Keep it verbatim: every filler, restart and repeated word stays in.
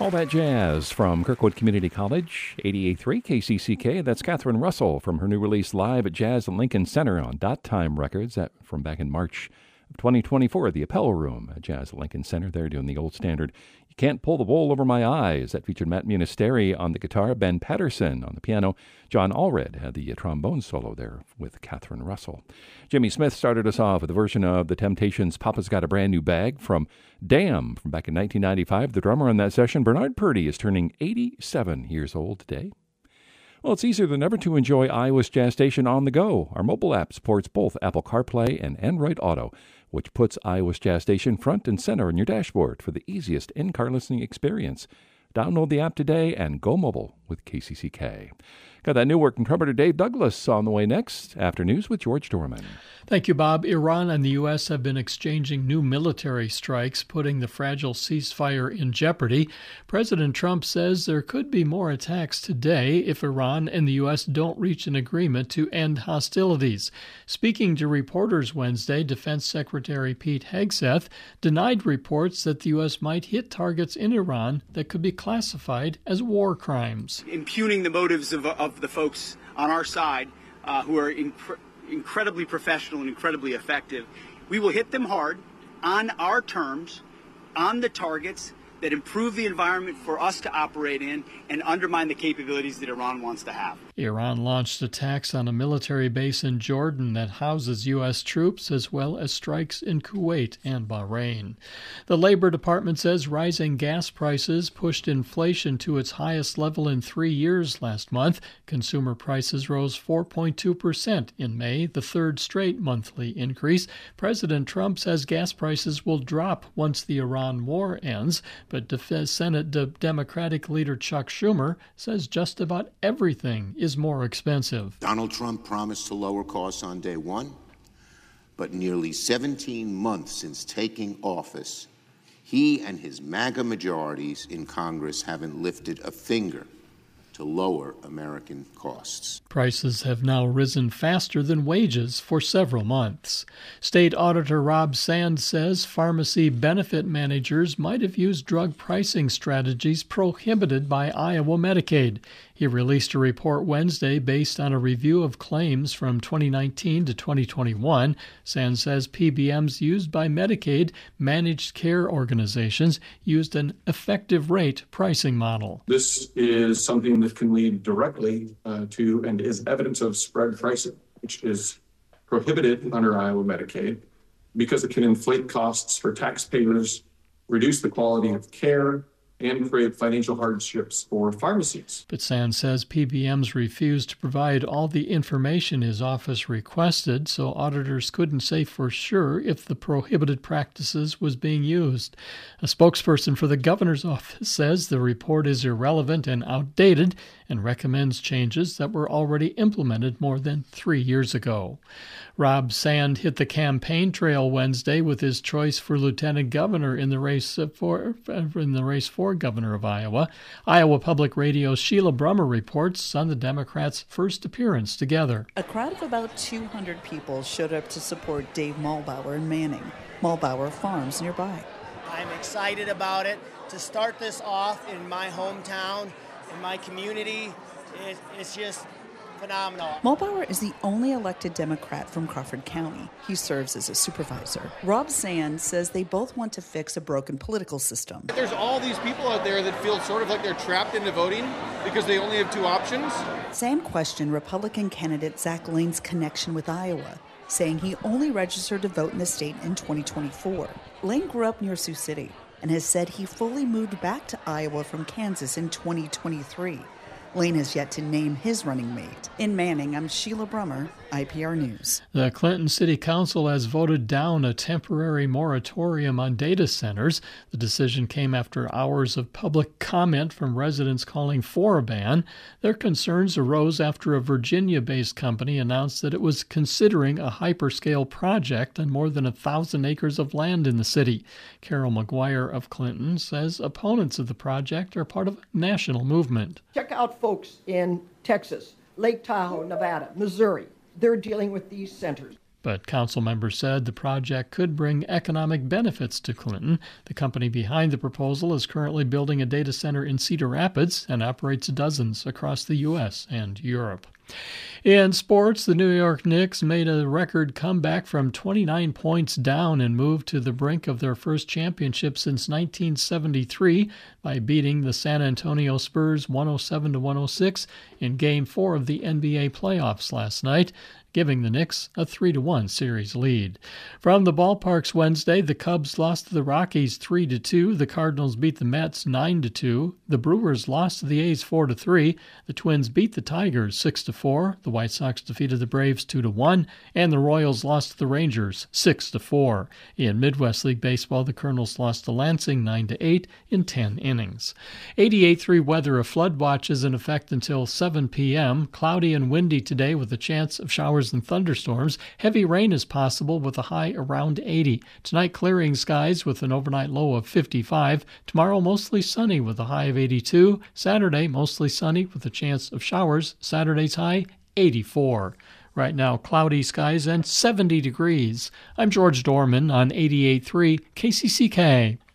All that jazz from Kirkwood Community College, eighty-eight point three K C C K. That's Catherine Russell from her new release Live at Jazz at Lincoln Center on Dot Time Records that from back in March of twenty twenty-four. The Appel Room at Jazz at Lincoln Center. They're doing the old standard You Can't Pull the Wool Over My Eyes. That featured Matt Munisteri on the guitar, Ben Patterson on the piano. John Allred had the trombone solo there with Catherine Russell. Jimmy Smith started us off with a version of The Temptations' Papa's Got a Brand New Bag from Damn from back in nineteen ninety-five. The drummer on that session, Bernard Purdie, is turning eighty-seven years old today. Well, it's easier than ever to enjoy Iowa's Jazz Station on the go. Our mobile app supports both Apple CarPlay and Android Auto, which puts Iowa's Jazz Station front and center on your dashboard for the easiest in-car listening experience. Download the app today and go mobile with K C C K. Got that new work from trumpeter Dave Douglas on the way next. After News with George Dorman. Thank you, Bob. Iran and the U S have been exchanging new military strikes, putting the fragile ceasefire in jeopardy. President Trump says there could be more attacks today if Iran and the U S don't reach an agreement to end hostilities. Speaking to reporters Wednesday, Defense Secretary Pete Hegseth denied reports that the U S might hit targets in Iran that could be classified as war crimes. Impugning the motives of, of the folks on our side uh, who are inc- incredibly professional and incredibly effective. We will hit them hard on our terms, on the targets that improve the environment for us to operate in and undermine the capabilities that Iran wants to have. Iran launched attacks on a military base in Jordan that houses U S troops, as well as strikes in Kuwait and Bahrain. The Labor Department says rising gas prices pushed inflation to its highest level in three years last month. Consumer prices rose four point two percent in May, the third straight monthly increase. President Trump says gas prices will drop once the Iran war ends, but Senate Democratic leader Chuck Schumer says just about everything is more expensive. Donald Trump promised to lower costs on day one, but nearly seventeen months since taking office, he and his MAGA majorities in Congress haven't lifted a finger to lower American costs. Prices have now risen faster than wages for several months. State Auditor Rob Sand says pharmacy benefit managers might have used drug pricing strategies prohibited by Iowa Medicaid. He released a report Wednesday based on a review of claims from twenty nineteen to twenty twenty-one. Sand says P B Ms used by Medicaid managed care organizations used an effective rate pricing model. This is something that can lead directly uh, to and is evidence of spread pricing, which is prohibited under Iowa Medicaid because it can inflate costs for taxpayers, reduce the quality of care, and create financial hardships for pharmacies. But Sand says P B Ms refused to provide all the information his office requested, so auditors couldn't say for sure if the prohibited practices was being used. A spokesperson for the governor's office says the report is irrelevant and outdated and recommends changes that were already implemented more than three years ago. Rob Sand hit the campaign trail Wednesday with his choice for lieutenant governor in the race for in the race for governor of Iowa. Iowa Public Radio's Sheila Brummer reports on the Democrats' first appearance together. A crowd of about two hundred people showed up to support Dave Muhlbauer in Manning, Muhlbauer Farms nearby. I'm excited about it. To start this off in my hometown, in my community, it, it's just phenomenal. Muhlbauer is the only elected Democrat from Crawford County. He serves as a supervisor. Rob Sand says they both want to fix a broken political system. There's all these people out there that feel sort of like they're trapped into voting because they only have two options. Sand questioned Republican candidate Zach Lane's connection with Iowa, saying he only registered to vote in the state in twenty twenty-four. Lane grew up near Sioux City and has said he fully moved back to Iowa from Kansas in twenty twenty-three. Lane has yet to name his running mate. In Manning, I'm Sheila Brummer, I P R News. The Clinton City Council has voted down a temporary moratorium on data centers. The decision came after hours of public comment from residents calling for a ban. Their concerns arose after a Virginia-based company announced that it was considering a hyperscale project on more than a thousand acres of land in the city. Carol McGuire of Clinton says opponents of the project are part of a national movement. Check out folks in Texas, Lake Tahoe, Nevada, Missouri. They're dealing with these centers. But council members said the project could bring economic benefits to Clinton. The company behind the proposal is currently building a data center in Cedar Rapids and operates dozens across the U S and Europe. In sports, the New York Knicks made a record comeback from twenty-nine points down and moved to the brink of their first championship since nineteen seventy-three by beating the San Antonio Spurs one oh seven to one oh six in Game four of the N B A playoffs last night, giving the Knicks a three to one series lead. From the ballparks Wednesday, the Cubs lost to the Rockies three to two, the Cardinals beat the Mets nine to two, the Brewers lost to the A's four to three, the Twins beat the Tigers six to four, the White Sox defeated the Braves two to one, and the Royals lost to the Rangers six to four. In Midwest League Baseball, the Colonels lost to Lansing nine to eight in ten innings. eighty-eight point three weather, a flood watch is in effect until seven p.m. Cloudy and windy today with a chance of showers and thunderstorms. Heavy rain is possible with a high around eighty. Tonight, clearing skies with an overnight low of fifty-five. Tomorrow, mostly sunny with a high of eighty-two. Saturday, mostly sunny with a chance of showers. Saturday's high, eighty-four. Right now, cloudy skies and seventy degrees. I'm George Dorman on eighty-eight point three K C C K.